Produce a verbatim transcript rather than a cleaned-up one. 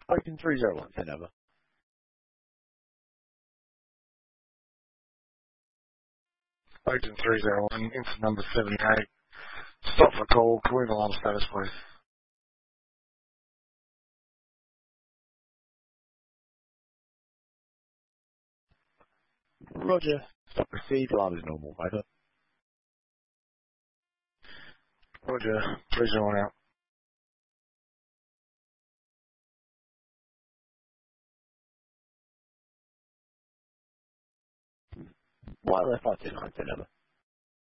Open three zero one, ten over. Open three zero one, into number seventy-eight. Stop for call, calling alarm status, please. Roger. Stop received. Alarm is normal. Over. Roger, three zero one out. Wildlife five two nine, ten over.